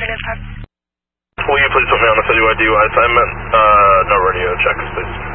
Will you please put me on the citywide DUI assignment? No radio checks, please.